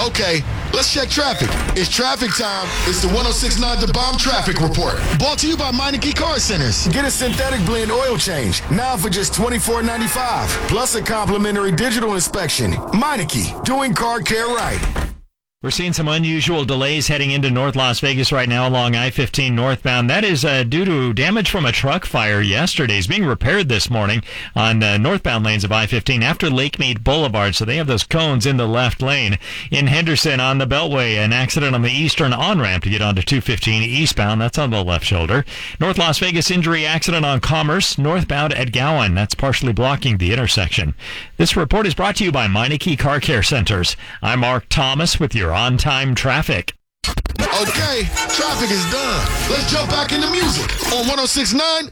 Okay, let's check traffic. It's traffic time. It's the 106.9 The Bomb Traffic Report. Brought to you by Meineke Car Centers. Get a synthetic blend oil change now for just $24.95. Plus a complimentary digital inspection. Meineke, doing car care right. We're seeing some unusual delays heading into North Las Vegas right now along I-15 northbound. That is due to damage from a truck fire yesterday. It's being repaired this morning on the northbound lanes of I-15 after Lake Mead Boulevard, so they have those cones in the left lane. In Henderson on the Beltway, an accident on the eastern on-ramp to get onto 215 eastbound. That's on the left shoulder. North Las Vegas injury accident on Commerce, northbound at Gowan. That's partially blocking the intersection. This report is brought to you by Meineke Car Care Centers. I'm Mark Thomas with your on-time traffic. Okay, traffic is done. Let's jump back into music on 106.9